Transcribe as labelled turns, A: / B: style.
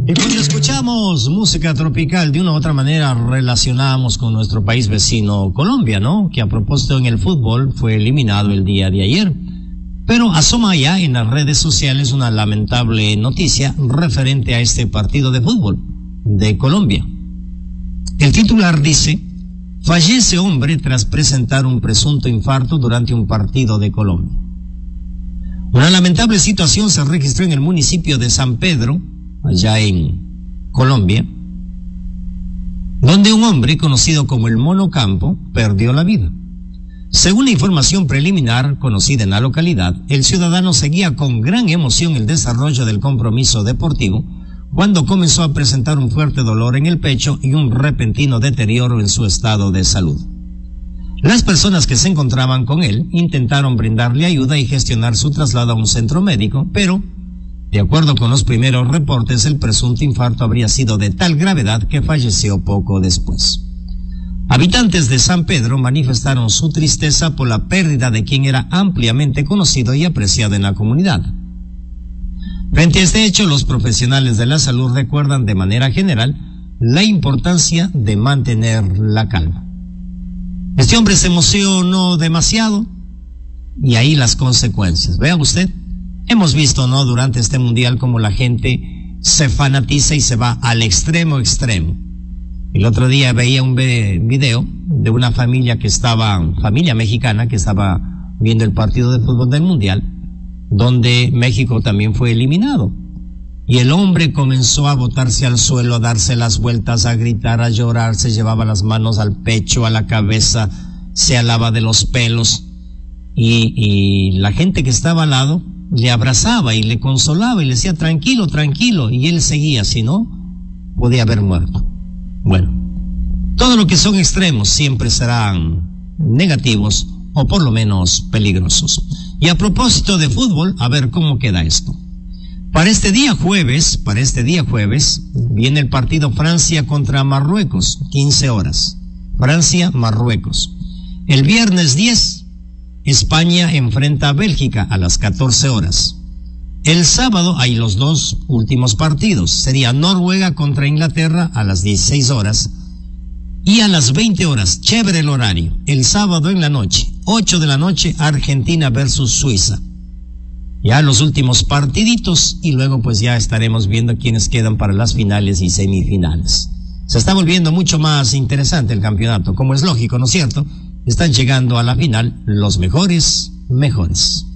A: Y cuando escuchamos música tropical, de una u otra manera relacionamos con nuestro país vecino Colombia, ¿no? Que a propósito en el fútbol fue eliminado el día de ayer. Pero asoma ya en las redes sociales una lamentable noticia referente a este partido de fútbol de Colombia. El titular dice: fallece hombre tras presentar un presunto infarto durante un partido de Colombia. Una lamentable situación se registró en el municipio de San Pedro, allá en Colombia, donde un hombre conocido como el Mono Campo perdió la vida. Según la información preliminar conocida en la localidad, el ciudadano seguía con gran emoción el desarrollo del compromiso deportivo cuando comenzó a presentar un fuerte dolor en el pecho y un repentino deterioro en su estado de salud. Las personas que se encontraban con él intentaron brindarle ayuda y gestionar su traslado a un centro médico, pero, de acuerdo con los primeros reportes, el presunto infarto habría sido de tal gravedad que falleció poco después. Habitantes de San Pedro manifestaron su tristeza por la pérdida de quien era ampliamente conocido y apreciado en la comunidad. Frente a este hecho, los profesionales de la salud recuerdan de manera general la importancia de mantener la calma. Este hombre se emocionó demasiado y ahí las consecuencias. Vea usted, hemos visto, ¿no?, durante este mundial cómo la gente se fanatiza y se va al extremo. El otro día veía un video de una familia mexicana que estaba viendo el partido de fútbol del mundial, donde México también fue eliminado. Y el hombre comenzó a botarse al suelo, a darse las vueltas, a gritar, a llorar, se llevaba las manos al pecho, a la cabeza, se alaba de los pelos. Y la gente que estaba al lado le abrazaba y le consolaba y le decía tranquilo, y él seguía, si no, podía haber muerto. Bueno, todo lo que son extremos siempre serán negativos o por lo menos peligrosos. Y a propósito de fútbol, a ver cómo queda esto. Para este día jueves, viene el partido Francia contra Marruecos, 15 horas. Francia-Marruecos. El viernes 10, España enfrenta a Bélgica a las 14 horas. El sábado hay los dos últimos partidos. Sería Noruega contra Inglaterra a las 16 horas. Y a las 20 horas, chévere el horario, el sábado en la noche, 8 de la noche, Argentina versus Suiza. Ya los últimos partiditos y luego pues ya estaremos viendo quiénes quedan para las finales y semifinales. Se está volviendo mucho más interesante el campeonato, como es lógico, ¿no es cierto? Están llegando a la final los mejores.